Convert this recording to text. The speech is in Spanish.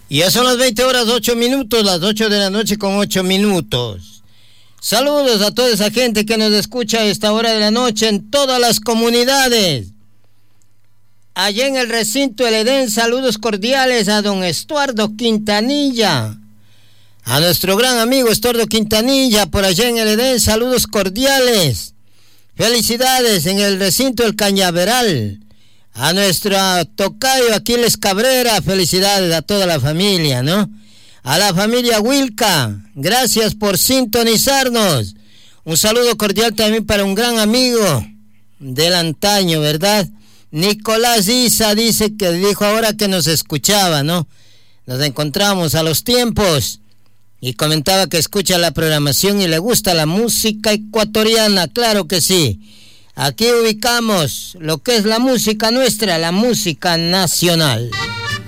Ya son las 20 horas 8 minutos, las 8 de la noche con 8 minutos. Saludos a toda esa gente que nos escucha a esta hora de la noche en todas las comunidades. Allá en el recinto El Edén, saludos cordiales a don Estuardo Quintanilla. A nuestro gran amigo Estuardo Quintanilla, por allá en El Edén, saludos cordiales. Felicidades en el recinto El Cañaveral. A nuestro tocayo Aquiles Cabrera, felicidades a toda la familia, ¿no? A la familia Wilca, gracias por sintonizarnos. Un saludo cordial también para un gran amigo del antaño, ¿verdad? Nicolás Isa dijo ahora que nos escuchaba, ¿no? Nos encontramos a los tiempos y comentaba que escucha la programación y le gusta la música ecuatoriana, claro que sí. Aquí ubicamos lo que es la música nuestra, la música nacional.